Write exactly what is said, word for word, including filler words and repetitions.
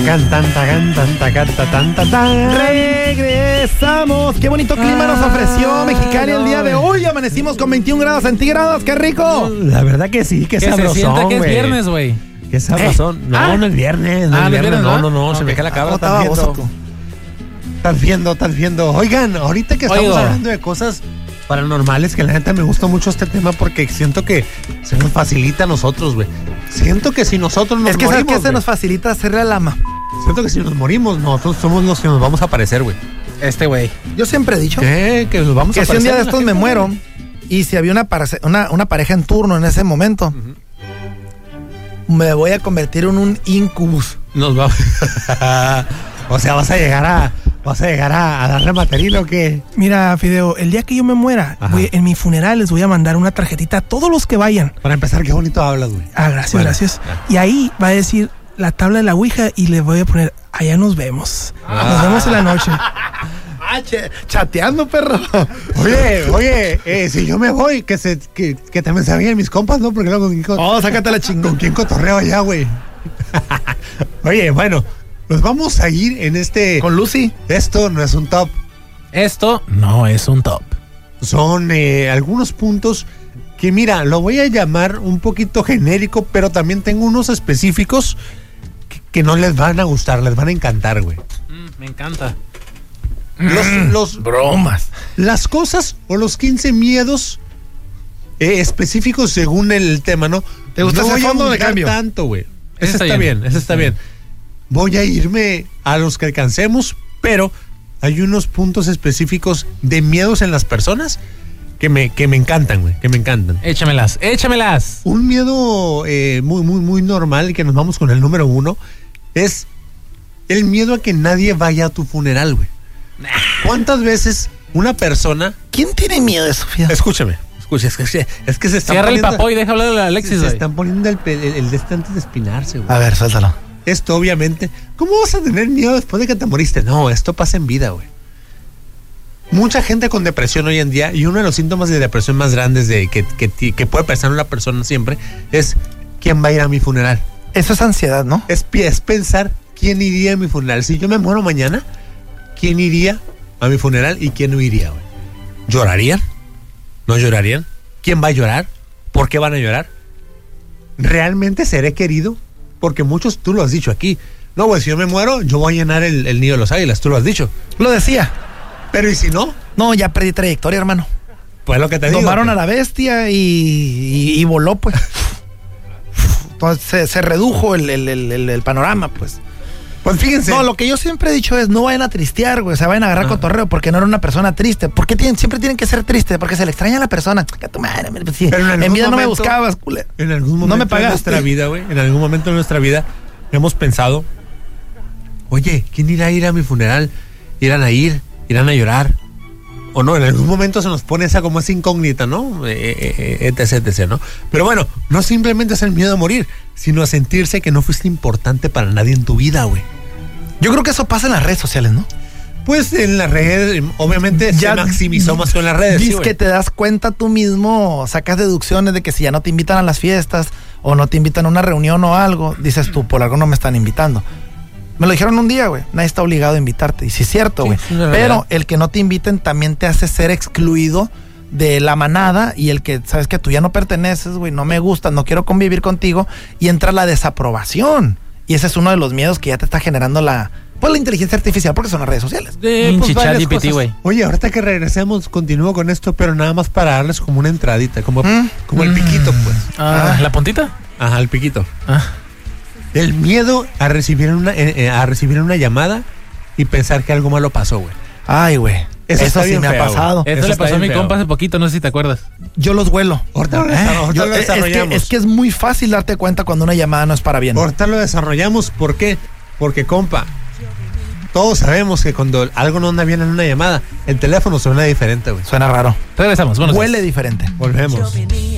Tacan, tan, tacan, tan, tacan, tan, tan, tan. Regresamos. Qué bonito clima nos ofreció Mexicali el día de hoy. Amanecimos con veintiún grados centígrados. ¡Qué rico! La verdad que sí, qué Que sabrosón, se sienta que es güey. viernes, güey. Qué sabrosón. Eh. No, Ah. no es viernes. No Ah, es ¿no es viernes. viernes, No, no? no, no. Ok. Se me cae la cabra. ¿Cómo Estás estaba, viendo. oso, tú? Estás viendo, estás viendo. Oigan, ahorita que estamos Oigo. hablando de cosas paranormales, que la neta me gusta mucho este tema porque siento que se nos facilita a nosotros, güey. Siento que si nosotros nos Es que sabes morimos, que se güey, nos facilita hacerle al ama. siento que si nos morimos, nosotros somos los que nos vamos a aparecer, güey. Este güey. Yo siempre he dicho ¿Qué? Que nos vamos a que si aparecer. un día de en la estos me gente, muero güey. y si había una, parce- una, una pareja en turno en ese momento, me voy a convertir en un incubus. Nos vamos. O sea, vas a llegar a. ¿Vas a llegar a, a darle material o qué? Mira, Fideo, el día que yo me muera, Ajá. voy- en mi funeral les voy a mandar una tarjetita a todos los que vayan. Para empezar, qué bonito hablas, güey. Ah, gracias, Bueno, gracias. ya. Y ahí va a decir la tabla de la Ouija y le voy a poner, allá nos vemos. Nos vemos en la noche. Ah, che- chateando, perro. Oye, oye, eh, si yo me voy, que se, que, que también se vayan mis compas, ¿no? Porque luego con quién, co- Oh, sácate la con chingón. quién cotorreo allá, güey. Oye, bueno, nos vamos a ir en este. Con Lucy. Esto no es un top. Esto no es un top. Son eh, algunos puntos que, mira, lo voy a llamar un poquito genérico, pero también tengo unos específicos que, que no les van a gustar, les van a encantar, güey. Mm, me encanta. Los, los, Bromas. las cosas o los quince miedos eh, específicos según el tema, ¿no? ¿Te gusta no ese voy a fondo de abundar cambio? tanto, güey. Ese Ese está, está bien, bien. ese está bien. Voy a irme a los que alcancemos, pero hay unos puntos específicos de miedos en las personas que me, que me encantan, güey, que me encantan. Échamelas, échamelas. Un miedo eh, muy, muy, muy normal, que nos vamos con el número uno, es el miedo a que nadie vaya a tu funeral, güey. ¿Cuántas veces una persona... ¿Quién tiene miedo de Sofía? Escúchame, escúchame, es que, es que se están Cierra el poniendo... papo y deja hablar a Alexis, se, se güey. están poniendo el, pe- el, el de este antes de espinarse, güey. A ver, suéltalo. Esto obviamente... ¿Cómo vas a tener miedo después de que te moriste? No, esto pasa en vida, güey. Mucha gente con depresión hoy en día, y uno de los síntomas de depresión más grandes de que, que, ti- que puede pensar una persona siempre es ¿quién va a ir a mi funeral? Eso es ansiedad, ¿no? Es, pi- es pensar quién iría a mi funeral. Si yo me muero mañana, ¿quién iría a mi funeral y quién no iría, güey? ¿Llorarían? ¿No llorarían? ¿Quién va a llorar? ¿Por qué van a llorar? ¿Realmente seré querido? Porque muchos, tú lo has dicho aquí. No, güey, si yo me muero, yo voy a llenar el, el nido de los águilas, tú lo has dicho. Lo decía. Pero ¿y si no? No, ya perdí trayectoria, hermano. Pues lo que te digo. Tomaron que- a la bestia y, y- y voló, pues. Entonces se, se redujo el, el- el- el- el panorama, pues. Pues fíjense. No, lo que yo siempre he dicho es no vayan a tristear, güey. O sea, vayan a agarrar Ajá. cotorreo porque no era una persona triste. ¿Por qué tienen, siempre tienen que ser tristes? Porque se le extraña a la persona. Que tu madre, pues, sí. Pero en En, algún vida no me momento- buscabas, culero. En algún momento No me de pagaste. nuestra vida, güey, en algún momento de nuestra vida hemos pensado, oye, ¿quién irá a ir a mi funeral? ¿Irán a ir? ¿Irán a llorar? O no, en algún momento se nos pone esa como esa incógnita, ¿no? Eh, eh, eh, etc, etc, ¿no? Pero bueno, no simplemente es el miedo a morir, sino a sentirse que no fuiste importante para nadie en tu vida, güey. Yo creo que eso pasa en las redes sociales, ¿no? Pues en las redes, obviamente Ya- se maximizó más con las redes. sí, Dices güey. que te das cuenta tú mismo, sacas deducciones de que si ya no te invitan a las fiestas o no te invitan a una reunión o algo, dices tú, por algo no me están invitando. Me lo dijeron un día, güey. Nadie está obligado a invitarte. Y sí es cierto, Sí, güey. es una Pero realidad. el que no te inviten también te hace ser excluido de la manada y el que sabes que tú ya no perteneces, güey, no me gusta, no quiero convivir contigo y entra la desaprobación. Y ese es uno de los miedos que ya te está generando la, pues, la inteligencia artificial porque son las redes sociales. De, Pinche varias ChatGPT, cosas. güey. Oye, ahorita que regresemos, continúo con esto, pero nada más para darles como una entradita, como, ¿Mm? como el piquito, pues. Ah, ¿la puntita? Ajá, el piquito. Ah. El miedo a recibir una, eh, eh, a recibir una llamada y pensar que algo malo pasó, güey. Ay, güey. Eso Eso, está sí bien me ha feo, pasado. güey. Esto Eso le está pasó a mi bien feo. compa hace poquito, no sé si te acuerdas. Yo los vuelo. Ahorita lo, ¿Eh? desarroll- ahorita Yo- lo es, que, desarrollamos. es que es muy fácil darte cuenta cuando una llamada no es para bien. Ahorita lo desarrollamos. ¿Por qué? Porque, compa, todos sabemos que cuando algo no anda bien en una llamada, el teléfono suena diferente, güey. Suena raro. Regresamos, bueno. Huele diferente. Volvemos.